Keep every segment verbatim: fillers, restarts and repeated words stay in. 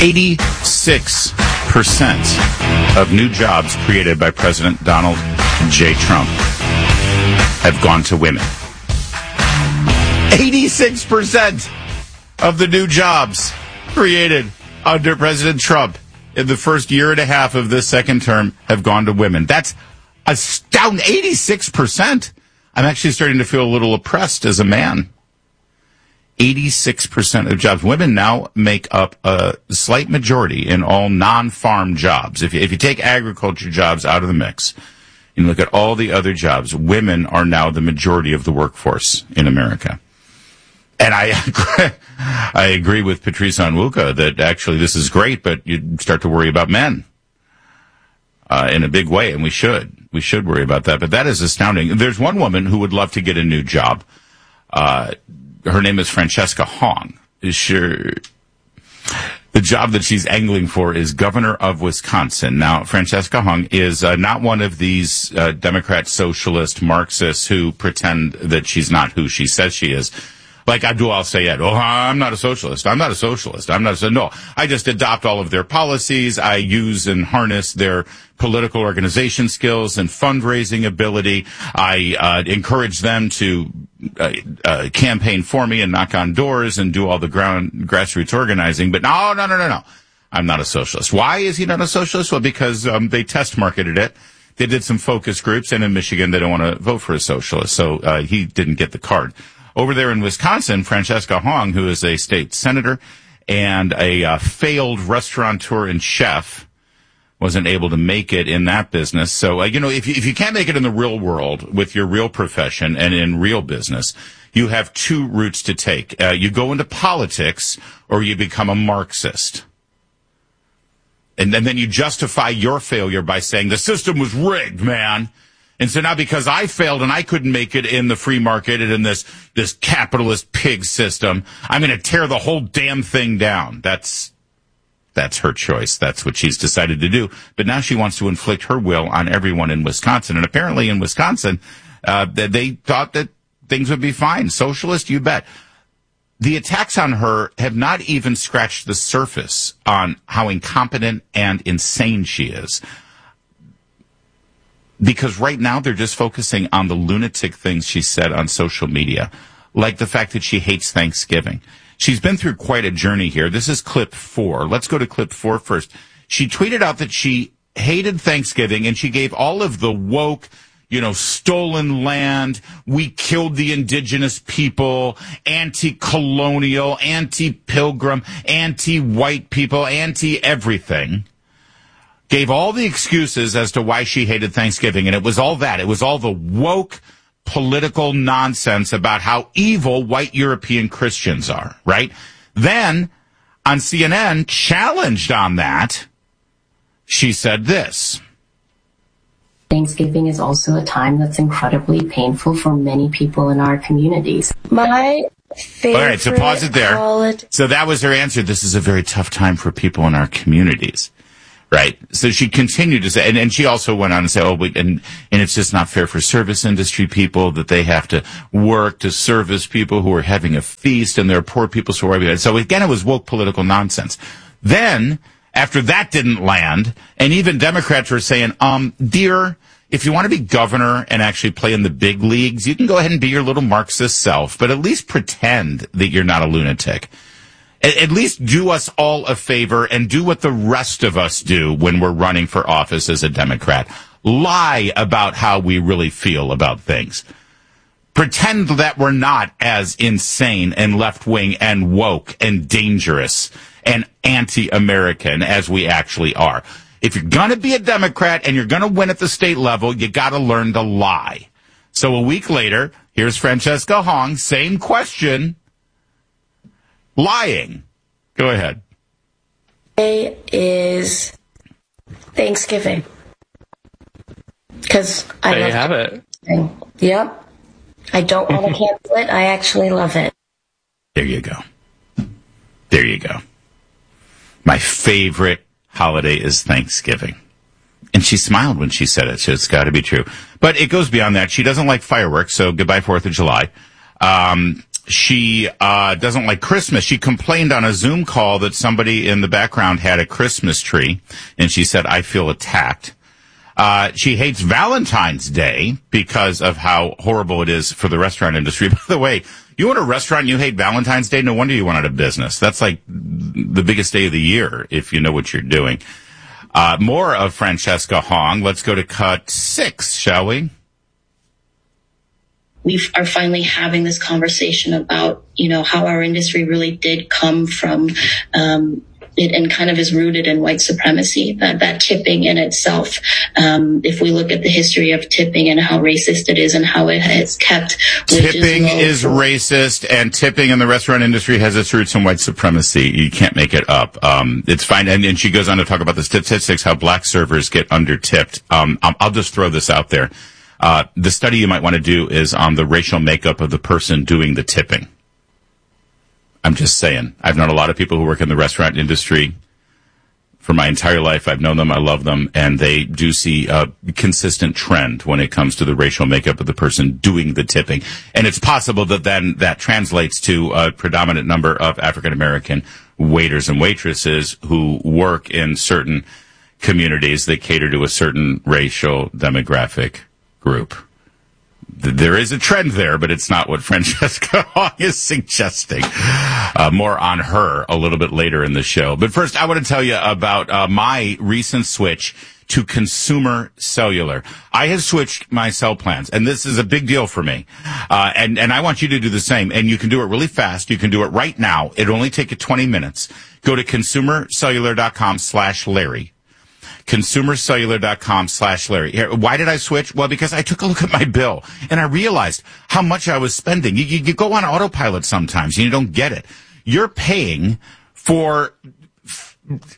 eighty-six percent of new jobs created by President Donald J. Trump have gone to women. eighty-six percent of the new jobs created under President Trump in the first year and a half of this second term have gone to women. That's astounding. eighty-six percent. I'm actually starting to feel a little oppressed as a man. eighty-six percent of jobs. Women now make up a slight majority in all non-farm jobs. If you, if you take agriculture jobs out of the mix and look at all the other jobs, women are now the majority of the workforce in America. And I agree, I agree with Patrice Onwuka that actually this is great, but you start to worry about men uh, in a big way, and we should. We should worry about that. But that is astounding. There's one woman who would love to get a new job. Uh, her name is Francesca Hong. Is sure the job that she's angling for is governor of Wisconsin. Now, Francesca Hong is uh, not one of these uh, Democrat socialist Marxists who pretend that she's not who she says she is. Like Abdul al-Sayed. Oh, I'm not a socialist. I'm not a socialist. I'm not a, no, I just adopt all of their policies. I use and harness their political organization skills and fundraising ability. I uh, encourage them to uh, uh, campaign for me and knock on doors and do all the ground grassroots organizing. But no, no, no, no, no. I'm not a socialist. Why is he not a socialist? Well, because um, they test marketed it. They did some focus groups, and in Michigan, they don't want to vote for a socialist. So uh, he didn't get the card. Over there in Wisconsin, Francesca Hong, who is a state senator and a uh, failed restaurateur and chef, wasn't able to make it in that business. So, uh, you know, if you, if you can't make it in the real world with your real profession and in real business, you have two routes to take. Uh, you go into politics or you become a Marxist. And, and then you justify your failure by saying the system was rigged, man. And so now because I failed and I couldn't make it in the free market and in this, this capitalist pig system, I'm going to tear the whole damn thing down. That's, that's her choice. That's what she's decided to do. But now she wants to inflict her will on everyone in Wisconsin. And apparently in Wisconsin, uh, they thought that things would be fine. Socialist, you bet. The attacks on her have not even scratched the surface on how incompetent and insane she is. Because right now they're just focusing on the lunatic things she said on social media, like the fact that she hates Thanksgiving. She's been through quite a journey here. This is clip four. Let's go to clip four first. She tweeted out that she hated Thanksgiving, and she gave all of the woke, you know, stolen land, we killed the indigenous people, anti-colonial, anti-pilgrim, anti-white people, anti-everything. Gave all the excuses as to why she hated Thanksgiving, and it was all that. It was all the woke political nonsense about how evil white European Christians are, right? Then, on C N N, challenged on that, she said this. Thanksgiving is also a time that's incredibly painful for many people in our communities. My favorite All right, so pause it there. holiday- So that was her answer. This is a very tough time for people in our communities. Right. So she continued to say, and, and she also went on and said, oh, but, and, and it's just not fair for service industry people that they have to work to service people who are having a feast, and there are poor people who are. So again, it was woke political nonsense. Then, after that didn't land, and even Democrats were saying, um, dear, if you want to be governor and actually play in the big leagues, you can go ahead and be your little Marxist self, but at least pretend that you're not a lunatic. At least do us all a favor and do what the rest of us do when we're running for office as a Democrat. Lie about how we really feel about things. Pretend that we're not as insane and left-wing and woke and dangerous and anti-American as we actually are. If you're going to be a Democrat and you're going to win at the state level, you got to learn to lie. So a week later, here's Francesca Hong, same question. Lying. Go ahead. Today is Thanksgiving. Because I there love you have it. Thanksgiving. Yep. I don't want to cancel it. I actually love it. There you go. There you go. My favorite holiday is Thanksgiving. And she smiled when she said it, so it's got to be true. But it goes beyond that. She doesn't like fireworks, so goodbye fourth of July. Um, she uh, doesn't like Christmas. She complained on a Zoom call that somebody in the background had a Christmas tree, and she said, I feel attacked. Uh, she hates Valentine's Day because of how horrible it is for the restaurant industry. By the way, you own a restaurant and you hate Valentine's Day, no wonder you went out of business. That's like the biggest day of the year if you know what you're doing. Uh, more of Francesca Hong. Let's go to cut six, shall we? We are finally having this conversation about, you know, how our industry really did come from um it and kind of is rooted in white supremacy, that, that tipping in itself. Um, if we look at the history of tipping and how racist it is and how it has kept tipping is racist, and tipping in the restaurant industry has its roots in white supremacy. You can't make it up. Um, it's fine. And, and she goes on to talk about the statistics, how black servers get under-tipped. Um, I'll, I'll just throw this out there. Uh, the study you might want to do is on the racial makeup of the person doing the tipping. I'm just saying. I've known a lot of people who work in the restaurant industry for my entire life. I've known them. I love them. And they do see a consistent trend when it comes to the racial makeup of the person doing the tipping. And it's possible that then that translates to a predominant number of African-American waiters and waitresses who work in certain communities that cater to a certain racial demographic group. There is a trend there, but it's not what Francesca Hong is suggesting. Uh, more on her a little bit later in the show. But first, I want to tell you about uh, my recent switch to Consumer Cellular. I have switched my cell plans, and this is a big deal for me. Uh, and, and I want you to do the same. And you can do it really fast. You can do it right now. It'll only take you twenty minutes. Go to consumercellular.com slash Larry. consumercellular.com slash Larry. Here, why did I switch? Well, because I took a look at my bill and I realized how much I was spending. You, you, you go on autopilot sometimes and you don't get it. You're paying for f-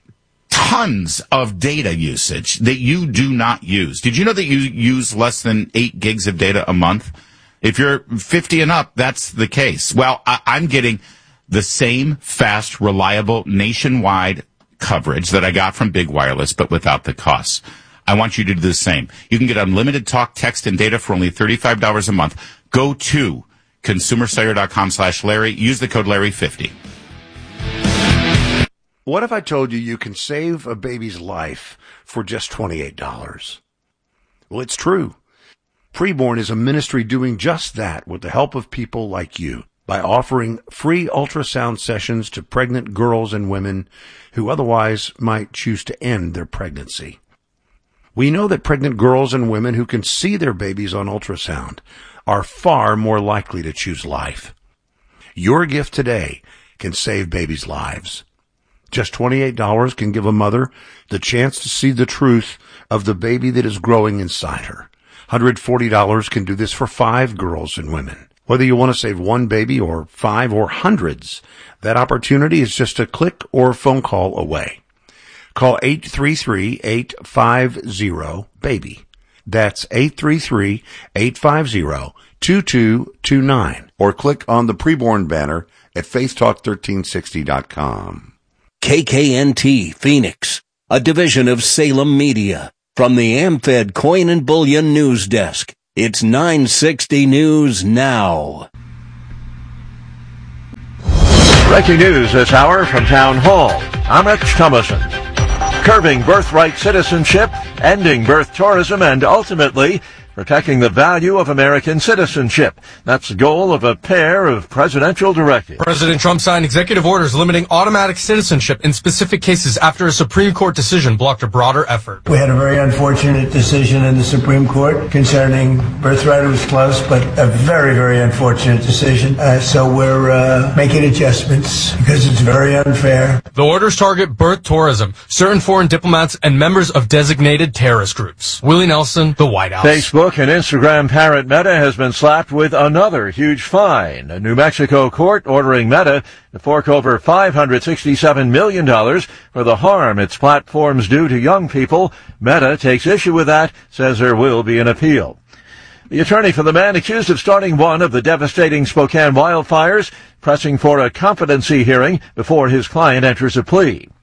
tons of data usage that you do not use. Did you know that you use less than eight gigs of data a month? If you're fifty and up, that's the case. Well, I, I'm getting the same fast, reliable, nationwide coverage that I got from Big Wireless, but without the costs. I want you to do the same. You can get unlimited talk, text, and data for only thirty-five dollars a month. Go to consumercellular.com slash Larry. Use the code Larry fifty. What if I told you you can save a baby's life for just twenty-eight dollars? Well, it's true. Preborn is a ministry doing just that with the help of people like you, by offering free ultrasound sessions to pregnant girls and women who otherwise might choose to end their pregnancy. We know that pregnant girls and women who can see their babies on ultrasound are far more likely to choose life. Your gift today can save babies' lives. Just twenty-eight dollars can give a mother the chance to see the truth of the baby that is growing inside her. one hundred forty dollars can do this for five girls and women. Whether you want to save one baby or five or hundreds, that opportunity is just a click or phone call away. Call eight three three, eight five zero, BABY. That's eight three three, eight five zero, two two two nine. Or click on the Preborn banner at faith talk thirteen sixty dot com. K K N T Phoenix, a division of Salem Media. From the AmFed Coin and Bullion News Desk. It's nine sixty News Now. Breaking news this hour from Town Hall. I'm Rich Thomason. Curbing birthright citizenship, ending birth tourism, and ultimately protecting the value of American citizenship. That's the goal of a pair of presidential directives. President Trump signed executive orders limiting automatic citizenship in specific cases after a Supreme Court decision blocked a broader effort. We had a very unfortunate decision in the Supreme Court concerning birthright. It was close, but a very, very unfortunate decision. Uh, so we're uh, making adjustments because it's very unfair. The orders target birth tourism, certain foreign diplomats, and members of designated terrorist groups. Willie Nelson, The White House. Facebook and Instagram parent Meta has been slapped with another huge fine. A New Mexico court ordering Meta to fork over five hundred sixty-seven million dollars for the harm its platforms do to young people. Meta takes issue with that, says there will be an appeal. The attorney for the man accused of starting one of the devastating Spokane wildfires, pressing for a competency hearing before his client enters a plea.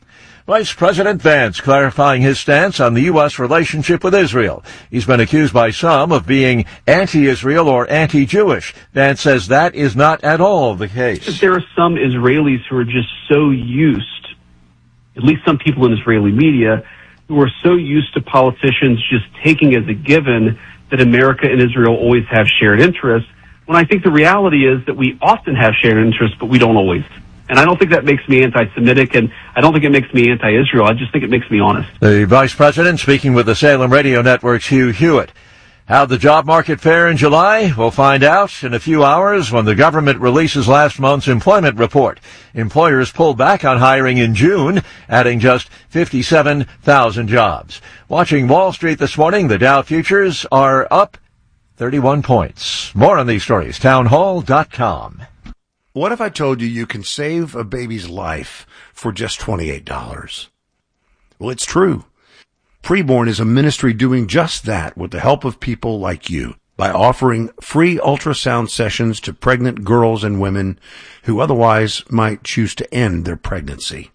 Vice President Vance clarifying his stance on the U S relationship with Israel. He's been accused by some of being anti-Israel or anti-Jewish. Vance says that is not at all the case. There are some Israelis who are just so used, at least some people in Israeli media, who are so used to politicians just taking as a given that America and Israel always have shared interests, when I think the reality is that we often have shared interests, but we don't always. And I don't think that makes me anti-Semitic, and I don't think it makes me anti-Israel. I just think it makes me honest. The Vice President speaking with the Salem Radio Network's Hugh Hewitt. How'd the job market fare in July? We'll find out in a few hours when the government releases last month's employment report. Employers pulled back on hiring in June, adding just fifty-seven thousand jobs. Watching Wall Street this morning, the Dow futures are up thirty-one points. More on these stories, townhall dot com. What if I told you you can save a baby's life for just twenty-eight dollars? Well, it's true. Preborn is a ministry doing just that with the help of people like you by offering free ultrasound sessions to pregnant girls and women who otherwise might choose to end their pregnancy.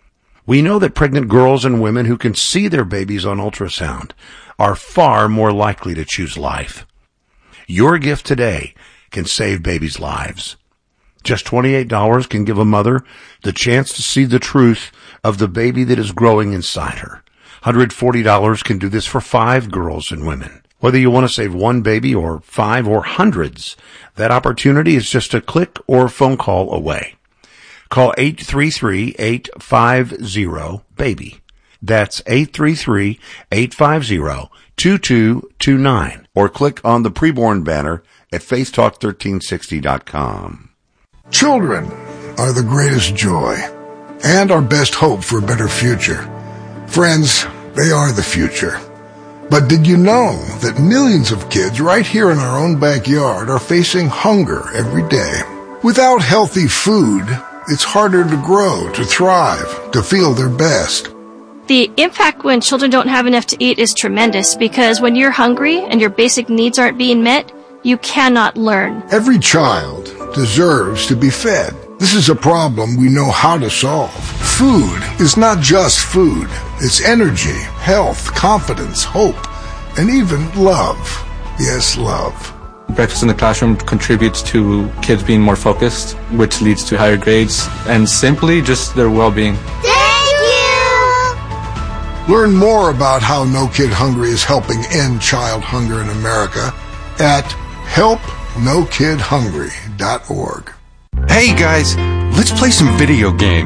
We know that pregnant girls and women who can see their babies on ultrasound are far more likely to choose life. Your gift today can save babies' lives. Just twenty-eight dollars can give a mother the chance to see the truth of the baby that is growing inside her. one hundred forty dollars can do this for five girls and women. Whether you want to save one baby or five or hundreds, that opportunity is just a click or phone call away. Call eight three three, eight five zero, BABY. That's eight three three, eight five zero, two two two nine. Or click on the Preborn banner at faith talk thirteen sixty dot com. Children are the greatest joy and our best hope for a better future. Friends, they are the future. But did you know that millions of kids right here in our own backyard are facing hunger every day? Without healthy food, it's harder to grow, to thrive, to feel their best. The impact when children don't have enough to eat is tremendous because when you're hungry and your basic needs aren't being met, you cannot learn. Every child deserves to be fed. This is a problem we know how to solve. Food is not just food. It's energy, health, confidence, hope, and even love. Yes, love. Breakfast in the classroom contributes to kids being more focused, which leads to higher grades, and simply just their well-being. Thank you! Learn more about how No Kid Hungry is helping end child hunger in America at help no kid hungry dot org. Hey guys, let's play some video games.